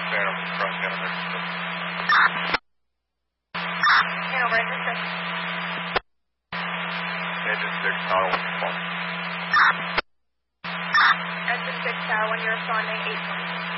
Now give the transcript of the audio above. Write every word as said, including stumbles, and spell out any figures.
Phantom front, got a message. Hanover, engine six. Engine six, Tower one, respond. Engine six, Tower one, you're responding eight twenty.